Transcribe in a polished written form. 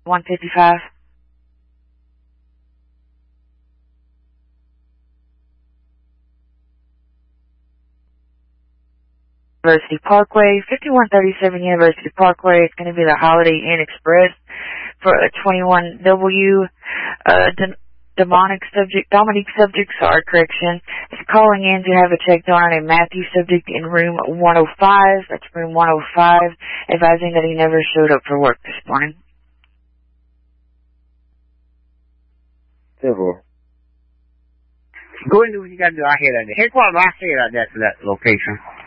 155. University Parkway, 5137 University Parkway. It's going to be the Holiday Inn Express for a 21W. Dominic subject, sorry, correction. Is calling in to have a check done on a Matthew subject in room 105. That's room 105, advising that he never showed up for work this morning. Civil. Go and do what you gotta do. I hear that. Here's what I say right there to that location.